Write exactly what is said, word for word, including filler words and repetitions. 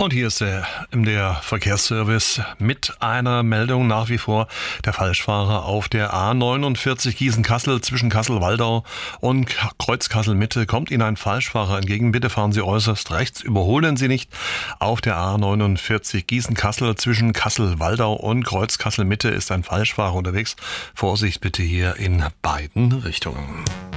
Und hier ist der M D R Verkehrsservice mit einer Meldung nach wie vor. Der Falschfahrer auf der A neunundvierzig Gießen-Kassel zwischen Kassel-Waldau und Kreuz-Kassel-Mitte. Kommt Ihnen ein Falschfahrer entgegen, bitte fahren Sie äußerst rechts, überholen Sie nicht. Auf der A neunundvierzig Gießen-Kassel zwischen Kassel-Waldau und Kreuz-Kassel-Mitte ist ein Falschfahrer unterwegs. Vorsicht bitte hier in beiden Richtungen.